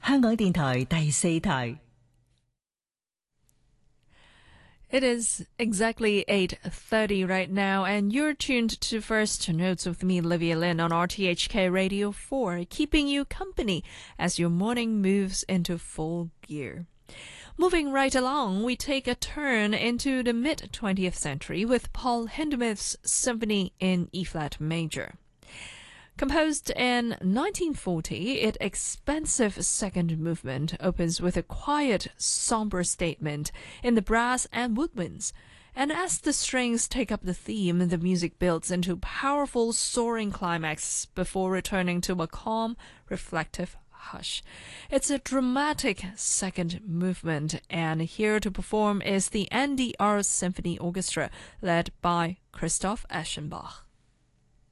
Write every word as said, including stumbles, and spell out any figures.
香港電台第四台。 It is exactly eight thirty right now, and you're tuned to First Notes with me, Livia Lynn, on R T H K Radio four, keeping you company as your morning moves into full gear. Moving right along, we take a turn into the mid-twentieth century with Paul Hindemith's Symphony in E-flat major. Composed in nineteen forty, its expensive second movement opens with a quiet, somber statement in the brass and woodwinds, and as the strings take up the theme, the music builds into powerful, soaring climax before returning to a calm, reflective hush. It's a dramatic second movement, and here to perform is the N D R Symphony Orchestra, led by Christoph Eschenbach.